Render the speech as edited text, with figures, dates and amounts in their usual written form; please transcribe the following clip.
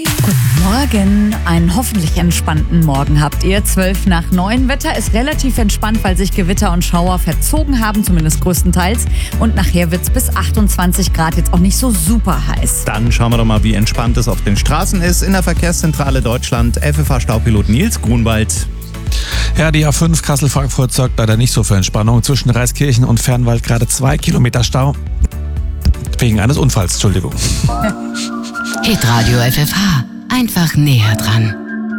Guten Morgen, einen hoffentlich entspannten Morgen habt ihr. 8:55. Wetter ist relativ entspannt, weil sich Gewitter und Schauer verzogen haben, zumindest größtenteils. Und nachher wird's bis 28 Grad, jetzt auch nicht so super heiß. Dann schauen wir doch mal, wie entspannt es auf den Straßen ist. In der Verkehrszentrale Deutschland, FFH-Staupilot Nils Grunwald. Ja, die A5 Kassel-Frankfurt sorgt leider nicht so für Entspannung. Zwischen Reiskirchen und Fernwald gerade 2 Kilometer Stau. Wegen eines Unfalls, Entschuldigung. Hitradio FFH. Einfach näher dran.